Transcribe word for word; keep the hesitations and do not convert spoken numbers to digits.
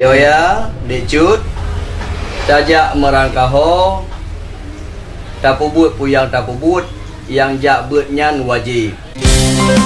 Yo ya, Dek tajak merangkaho, tapu but puyang tapu but, yang jak but nyan wajib.